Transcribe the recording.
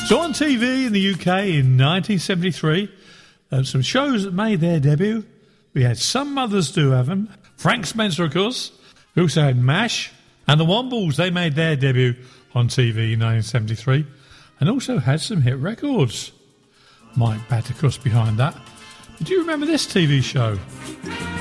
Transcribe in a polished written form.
So on TV in the UK in 1973, some shows that made their debut. We had Some Mothers Do Have 'Em, Frank Spencer, of course. We also had MASH, and the Wombles. They made their debut on TV in 1973, and also had some hit records. Mike Battercuss behind that. But do you remember this TV show?